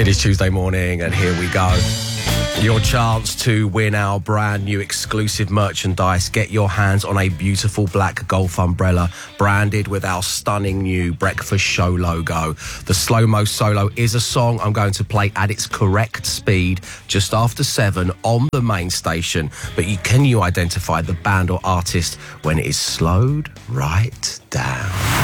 It is Tuesday morning, and here we go. Your chance to win our brand new exclusive merchandise. Get your hands on a beautiful black golf umbrella branded with our stunning new Breakfast Show logo. The Slow Mo Solo is a song I'm going to play at its correct speed just after 7 on the main station. But can you identify the band or artist when it is slowed right down?